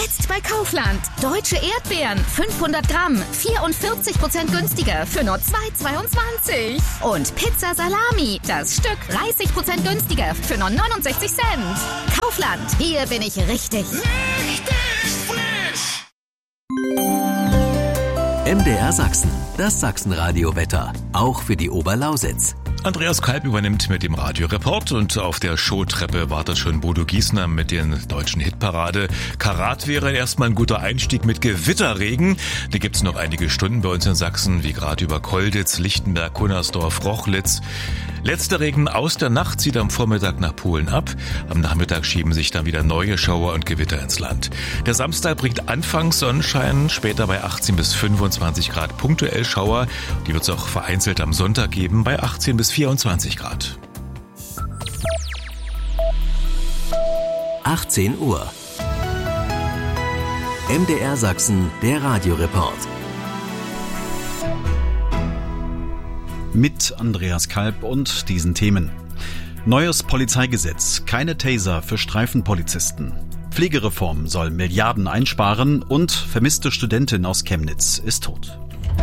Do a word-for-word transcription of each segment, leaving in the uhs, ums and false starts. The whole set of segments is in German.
Jetzt bei Kaufland. Deutsche Erdbeeren, fünfhundert Gramm, vierundvierzig Prozent günstiger für nur zwei Euro zweiundzwanzig. Und Pizza Salami, das Stück dreißig Prozent günstiger für nur neunundsechzig Cent. Kaufland, hier bin ich richtig. Richtig frisch! M D R Sachsen, das Sachsenradio-Wetter, auch für die Oberlausitz. Andreas Kalb übernimmt mit dem Radioreport und auf der Showtreppe wartet schon Bodo Giesner mit den deutschen Hitparade. Karat wäre erstmal ein guter Einstieg mit Gewitterregen. Da gibt's noch einige Stunden bei uns in Sachsen, wie gerade über Kolditz, Lichtenberg, Kunnersdorf, Rochlitz. Letzter Regen aus der Nacht zieht am Vormittag nach Polen ab. Am Nachmittag schieben sich dann wieder neue Schauer und Gewitter ins Land. Der Samstag bringt anfangs Sonnenschein, später bei achtzehn bis fünfundzwanzig Grad punktuell Schauer. Die wird es auch vereinzelt am Sonntag geben bei achtzehn bis vierundzwanzig Grad. achtzehn Uhr. M D R Sachsen, der Radioreport. Mit Andreas Kalb und diesen Themen. Neues Polizeigesetz, keine Taser für Streifenpolizisten. Pflegereform soll Milliarden einsparen und vermisste Studentin aus Chemnitz ist tot.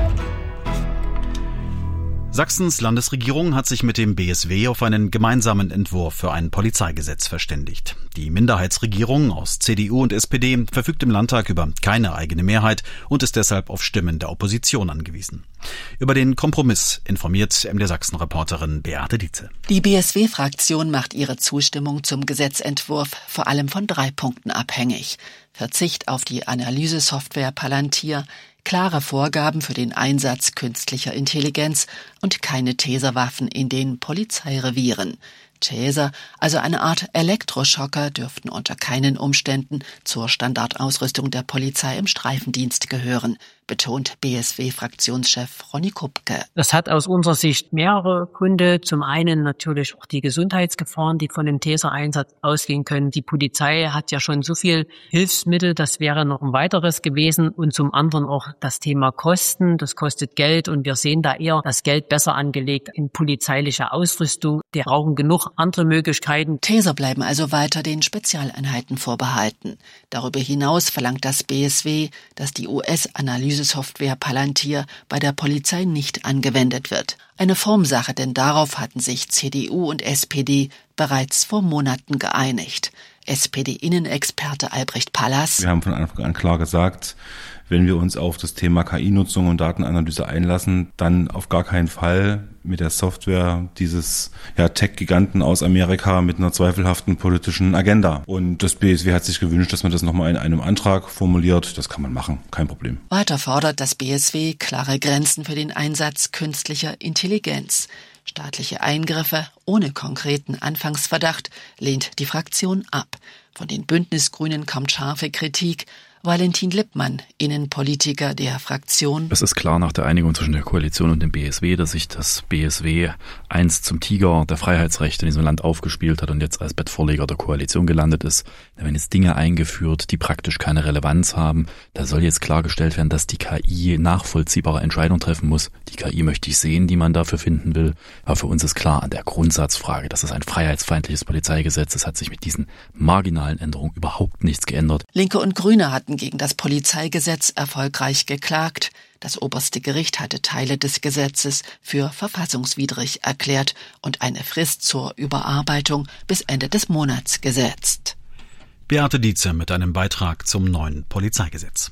Sachsens Landesregierung hat sich mit dem B S W auf einen gemeinsamen Entwurf für ein Polizeigesetz verständigt. Die Minderheitsregierung aus C D U und S P D verfügt im Landtag über keine eigene Mehrheit und ist deshalb auf Stimmen der Opposition angewiesen. Über den Kompromiss informiert M D R Sachsen-Reporterin Beate Dietze. Die B S W-Fraktion macht ihre Zustimmung zum Gesetzentwurf vor allem von drei Punkten abhängig. Verzicht auf die Analysesoftware Palantir, klare Vorgaben für den Einsatz künstlicher Intelligenz und keine Taserwaffen in den Polizeirevieren. Taser, also eine Art Elektroschocker, dürften unter keinen Umständen zur Standardausrüstung der Polizei im Streifendienst gehören, betont B S W-Fraktionschef Ronny Kupke. Das hat aus unserer Sicht mehrere Gründe. Zum einen natürlich auch die Gesundheitsgefahren, die von dem Taser-Einsatz ausgehen können. Die Polizei hat ja schon so viel Hilfsmittel, das wäre noch ein weiteres gewesen. Und zum anderen auch das Thema Kosten. Das kostet Geld und wir sehen da eher das Geld besser angelegt in polizeiliche Ausrüstung. Die brauchen genug andere Möglichkeiten. Taser bleiben also weiter den Spezialeinheiten vorbehalten. Darüber hinaus verlangt das B S W, dass die U S-Analysesoftware Palantir bei der Polizei nicht angewendet wird. Eine Formsache, denn darauf hatten sich C D U und S P D bereits vor Monaten geeinigt. S P D-Innenexperte Albrecht Pallas. Wir haben von Anfang an klar gesagt, wenn wir uns auf das Thema K I-Nutzung und Datenanalyse einlassen, dann auf gar keinen Fall mit der Software dieses ja, Tech-Giganten aus Amerika mit einer zweifelhaften politischen Agenda. Und das B S W hat sich gewünscht, dass man das nochmal in einem Antrag formuliert. Das kann man machen, kein Problem. Weiter fordert das B S W klare Grenzen für den Einsatz künstlicher Intelligenz. Staatliche Eingriffe ohne konkreten Anfangsverdacht lehnt die Fraktion ab. Von den Bündnisgrünen kommt scharfe Kritik. Valentin Lippmann, Innenpolitiker der Fraktion. Es ist klar nach der Einigung zwischen der Koalition und dem B S W, dass sich das B S W einst zum Tiger der Freiheitsrechte in diesem Land aufgespielt hat und jetzt als Bettvorleger der Koalition gelandet ist. Da werden jetzt Dinge eingeführt, die praktisch keine Relevanz haben. Da soll jetzt klargestellt werden, dass die K I nachvollziehbare Entscheidungen treffen muss. Die K I möchte ich sehen, die man dafür finden will. Aber für uns ist klar an der Grundsatzfrage, das ist ein freiheitsfeindliches Polizeigesetz. Es hat sich mit diesen marginalen Änderungen überhaupt nichts geändert. Linke und Grüne hatten gegen das Polizeigesetz erfolgreich geklagt. Das oberste Gericht hatte Teile des Gesetzes für verfassungswidrig erklärt und eine Frist zur Überarbeitung bis Ende des Monats gesetzt. Beate Dietze mit einem Beitrag zum neuen Polizeigesetz.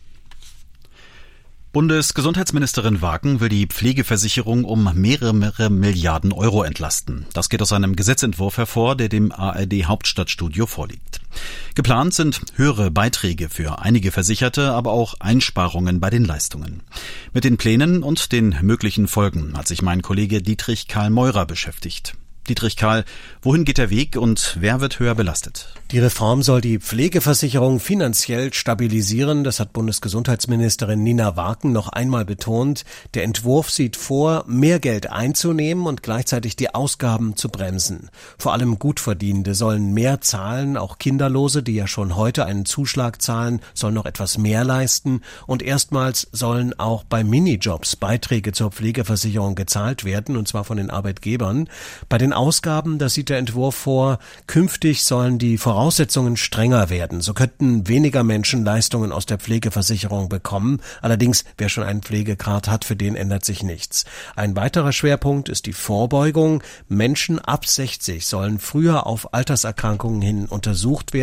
Bundesgesundheitsministerin Wagen will die Pflegeversicherung um mehrere, mehrere Milliarden Euro entlasten. Das geht aus einem Gesetzentwurf hervor, der dem A R D-Hauptstadtstudio vorliegt. Geplant sind höhere Beiträge für einige Versicherte, aber auch Einsparungen bei den Leistungen. Mit den Plänen und den möglichen Folgen hat sich mein Kollege Dietrich Karl Meurer beschäftigt. Dietrich Karl, wohin geht der Weg und wer wird höher belastet? Die Reform soll die Pflegeversicherung finanziell stabilisieren. Das hat Bundesgesundheitsministerin Nina Wagen noch einmal betont. Der Entwurf sieht vor, mehr Geld einzunehmen und gleichzeitig die Ausgaben zu bremsen. Vor allem Gutverdienende sollen mehr zahlen. Auch Kinderlose, die ja schon heute einen Zuschlag zahlen, sollen noch etwas mehr leisten. Und erstmals sollen auch bei Minijobs Beiträge zur Pflegeversicherung gezahlt werden, und zwar von den Arbeitgebern. Bei den den Ausgaben, da sieht der Entwurf vor, künftig sollen die Voraussetzungen strenger werden. So könnten weniger Menschen Leistungen aus der Pflegeversicherung bekommen. Allerdings, wer schon einen Pflegegrad hat, für den ändert sich nichts. Ein weiterer Schwerpunkt ist die Vorbeugung. Menschen ab sechzig sollen früher auf Alterserkrankungen hin untersucht werden.